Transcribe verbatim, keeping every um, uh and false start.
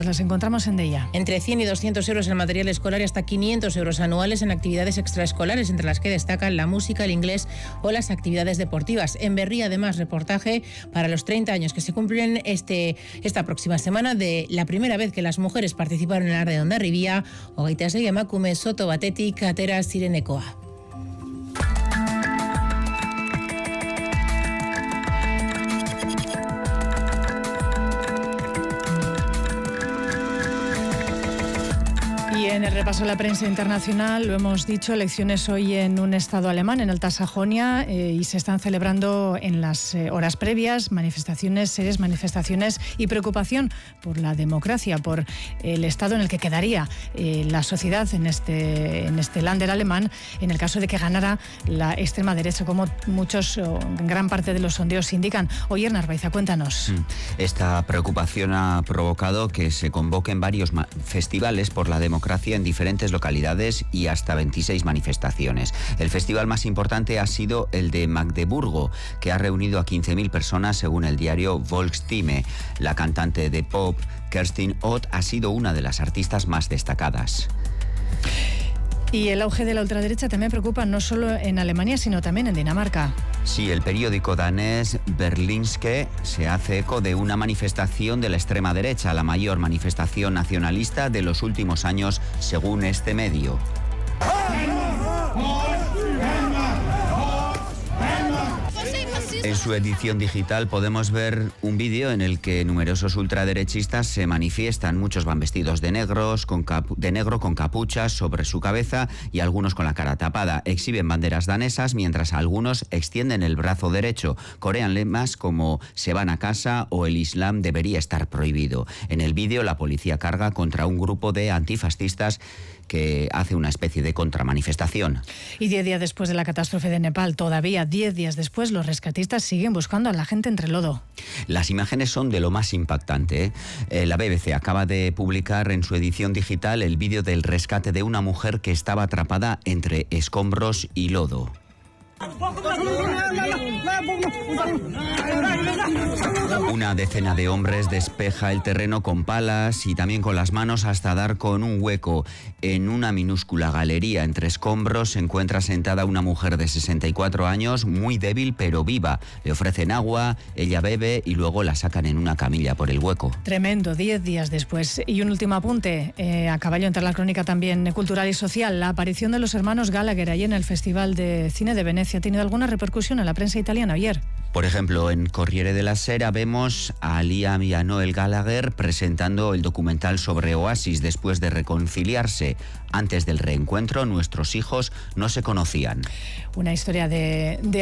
Las encontramos en Deia. Entre cien y doscientos euros en material escolar y hasta quinientos euros anuales en actividades extraescolares, entre las que destacan la música, el inglés o las actividades deportivas. En Berri, además, reportaje para los treinta años que se cumplen este, esta próxima semana de la primera vez que las mujeres participaron en el Arde Hondarribia, hogeita sei emakume soto batetik atera zirenekoa. Y en el repaso de la prensa internacional, lo hemos dicho, elecciones hoy en un estado alemán, en Alta Sajonia, eh, y se están celebrando en las eh, horas previas manifestaciones, serias manifestaciones y preocupación por la democracia, por el estado en el que quedaría eh, la sociedad en este, en este Länder alemán, en el caso de que ganara la extrema derecha, como muchos, o gran parte de los sondeos indican. Oyer Narvaiza, cuéntanos. Esta preocupación ha provocado que se convoquen varios festivales por la democracia en diferentes localidades y hasta veintiséis manifestaciones. El festival más importante ha sido el de Magdeburgo, que ha reunido a quince mil personas según el diario Volksstimme. La cantante de pop Kerstin Ott ha sido una de las artistas más destacadas. Y el auge de la ultraderecha también preocupa no solo en Alemania, sino también en Dinamarca. Sí, el periódico danés Berlingske se hace eco de una manifestación de la extrema derecha, la mayor manifestación nacionalista de los últimos años, según este medio. En su edición digital podemos ver un vídeo en el que numerosos ultraderechistas se manifiestan. Muchos van vestidos de, negros, con capu- de negro con capuchas sobre su cabeza y algunos con la cara tapada. Exhiben banderas danesas mientras algunos extienden el brazo derecho. Corean lemas como "se van a casa" o "el Islam debería estar prohibido". En el vídeo la policía carga contra un grupo de antifascistas que hace una especie de contramanifestación. Y diez días después de la catástrofe de Nepal, todavía diez días después, los rescatistas siguen buscando a la gente entre el lodo. Las imágenes son de lo más impactante, ¿eh? Eh, la B B C acaba de publicar en su edición digital el vídeo del rescate de una mujer que estaba atrapada entre escombros y lodo. Una decena de hombres despeja el terreno con palas y también con las manos hasta dar con un hueco. En una minúscula galería entre escombros se encuentra sentada una mujer de sesenta y cuatro años, muy débil pero viva. Le ofrecen agua, ella bebe y luego la sacan en una camilla por el hueco. Tremendo, diez días después. Y un último apunte, eh, a caballo entre la crónica también cultural y social. La aparición de los hermanos Gallagher ayer en el Festival de Cine de Venecia ha tenido alguna repercusión en la prensa italiana ayer. Por ejemplo, en Corriere della Sera vemos a Liam y a Noel Gallagher presentando el documental sobre Oasis después de reconciliarse. Antes del reencuentro, nuestros hijos no se conocían. Una historia de, de